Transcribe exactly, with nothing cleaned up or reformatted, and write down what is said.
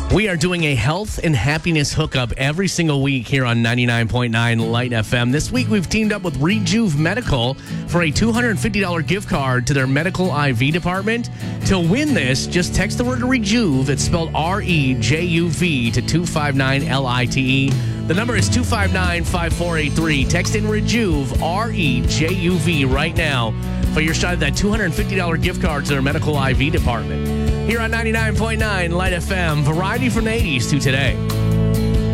We are doing a health and happiness hookup every single week here on ninety-nine point nine Light F M. This week, we've teamed up with Rejuve Medical for a two hundred fifty dollars gift card to their medical I V department. To win this, just text the word Rejuve. It's spelled R E J U V to two five nine L I T E. The number is two five nine, five four eight three. Text in Rejuve, R E J U V, right now for your shot at that two hundred fifty dollars gift card to their medical I V department. Here on ninety-nine point nine Light F M, variety from the eighties to today.